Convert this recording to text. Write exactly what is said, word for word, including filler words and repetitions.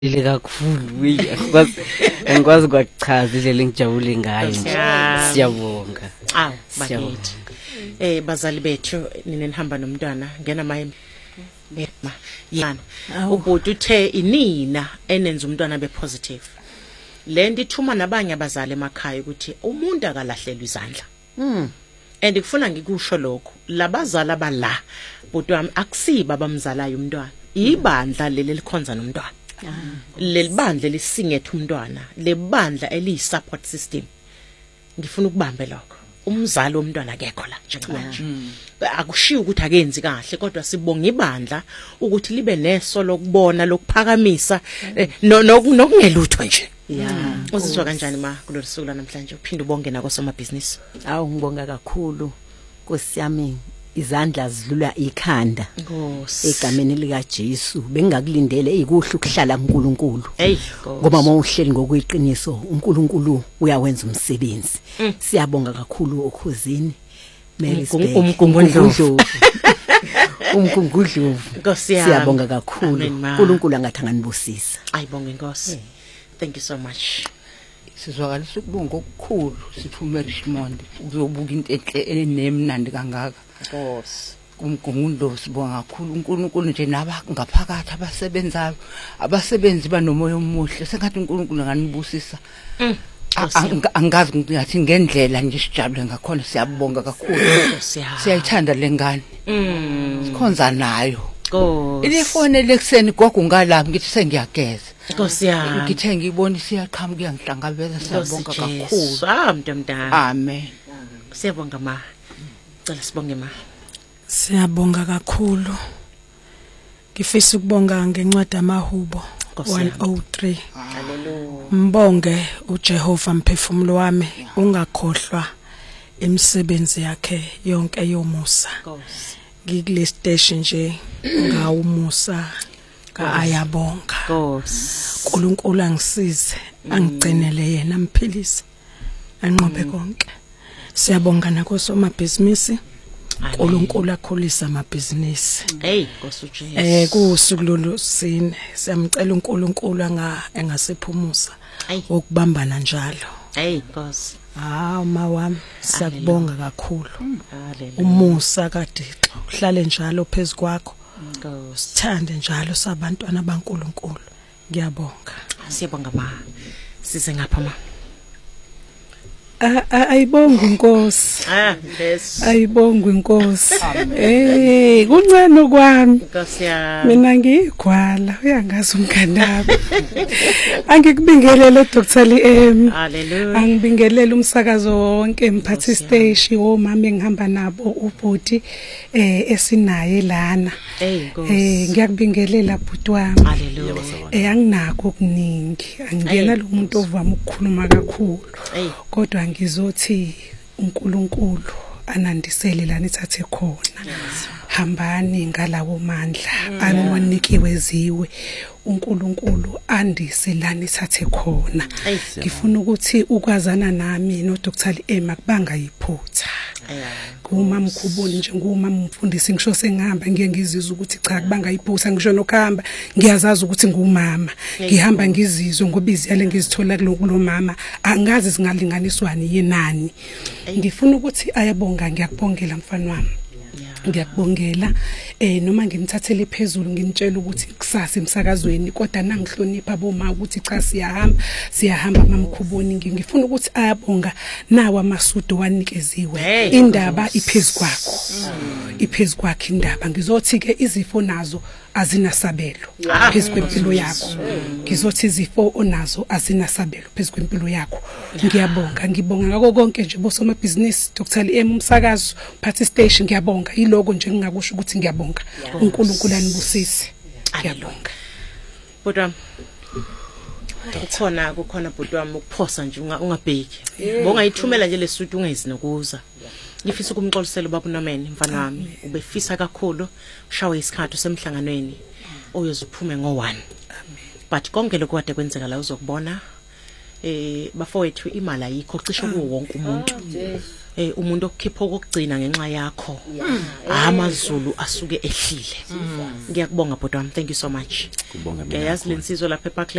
ile kakhulu wey akwazi angikwazi kwakuchaza indlela engijabule ngayo siyabonga awu bakithi eh bazali bethu nina nihamba nomntwana ngena maye ema yana ubhuti uthe inina enenza umntwana be positive lento ithuma nabanye abazali emakhaya ukuthi umuntu akalahlelwa izandla mm and ngifuna ngikusho lokho labazali abala bhuti wami akusiba abamzalayo umntwana ibandla leli likhonza nomntwana lelibandla lisingethe umntwana lebandla eliyi support system ngifuna ukubambe lokho umzali womntwana akekho la njengamanje akushiyo ukuthi akenzi kahle kodwa sibonga ibandla ukuthi libe neso lokubona lokuphakamisa nokungelutho nje yeah uzizwa kanjani ma kulolu suku namhlanje uphinde ubonge nako somabhizinisi awu ngibonga kakhulu nkosiyami izandla zilula ikhanda Nkosi egameni lika Jesu bengakulindele ezikuhle ukuhlala kuNkulunkulu hey ngoba mawuhleli ngokweqiniso uNkulunkulu uyawenza umsebenzi mm. Siyabonga kakhulu okhuzini Mary'sburg umgungundlovu umgungundlovu siyabonga kakhulu uNkulunkulu angathanganibusisa ayibonge Nkosi thank you so much sizwakalisa ukubonga okukhulu sithume Richmond uzobuka into enhle enemnandi kangaka Nkosi umgungundlovu sibonga kakhulu uNkulunkulu nje naba ngaphakathi abasebenzayo abasebenzi banomoya omuhle sengathi uNkulunkulu nganibusisa angazi ngathi ngendlela nje sijabule ngakhona siyabonga kakhulu siyayithanda lengane mm sikhonza nayo Nkosi ilifone lekuseni gogo ngalapha ngithi sengiyageza Nkosi yami ngithe ngibona siyaqhamuka kuyangihlangabeza siyabonga kakhulu ah mntamdala amen siyabonga ma cela sibonge ma siyabonga kakhulu ngifisa ukubonga ngencwadi amahubo one oh three haleluya mbonge uJehova mphefumulo wami ungakhohlwa imisebenzi yakhe yonke yomusa Nkosi ngikule station nje ngawumusa ka ayabonga Nkosi uNkulunkulu angisize angigcinele yena amphilise anqobe konke siyabonga nakosomabhizinisi uNkulunkulu akhulisa amabhizinisi hey Nkosi uJesu eh kusuku lolusine siyamcela uNkulunkulu anga engasephumusa ukubambana njalo hey Nkosi ah mawami sakubonga kakhulu haleluya umusa kaDixo uhlale njalo phezukwakho Nkosi sithande njalo sabantwana baNkulunkulu ngiyabonga siyabonga ma size ngapha ma ayibonga inkosi ah yes ayibonga inkosi eh kuncane kwami Nkosi yami mina ngigwala uyangazi umkhandaba angikubingelele Dr Liam haleluya angibingelele umsakazo wonke emphathi station omama engihamba nabo ubhuti eh esinaye lana hey Nkosi eh ngiyakubingelela bhuti wami haleluya eh anginako okuningi angiyena lo muntu ovama ukukhuluma kakhulu kodwa ngizothi uNkulunkulu anandisele lana ethathe khona hambani ngalawo mandla anonikiwe ziwe uNkulunkulu andise lana ethathe khona ngifuna ukuthi ukwazana nami no Dr Liam akubanga yiphutha kuma mkhuboni nje nguma mfundisi ngisho sengihamba ngiye ngizizwa ukuthi cha kubanga yiphutha ngisho nokuhamba ngiyazazi ukuthi ngumama ngihamba ngizizwe ngoba iziyale ngizithola kulo mama angazi singalinganiswani yenani ngifuna ukuthi ayabonga ngiyakubongela mfana wami ngiyakubongela eh noma ngimthathele phezulu ngimtshela ukuthi kusasa emsakazweni kodwa nangihlonipha boma ukuthi cha siyahamba siyahamba mamkhuboni ngifuna ukuthi ayabonga nawo amasudo wanikeziwe indaba iphezkwakho iphezkwakho indaba ngizothi ke izifo nazo azinasabelo phezukwempilo yakho ngizothi izifo onazo azinasabelo phezukwempilo yakho ngiyabonga ngibonga ngako konke nje bosomabhizinisi Dr Liam umsakazo party station ngiyabonga yiloko nje ngingakusho ukuthi ngiyabonga uNkulunkulu anibusise ngiyabonga bodwa kukhona kukhona bhuti wami ukuphosa nje ungabheki bonga yithumela nje lesuthi ungezi nokuza ngifisa ukumxolisela ubaba uNomene mfana wami ubefisa kakhulu ushawe isikhathi semhlanganweni oyozuphume ngo one but konke lokho kade kwenzeka la uzokubona eh bafowethu imali ayikho cishe kuwo wonke umuntu eh umuntu okukhipha okugcina ngenxa yakho amazulu asuke ehlile ngiyakubonga bhodwa wami thank you so much Kubonga mina yazi lensizwe lapha ePark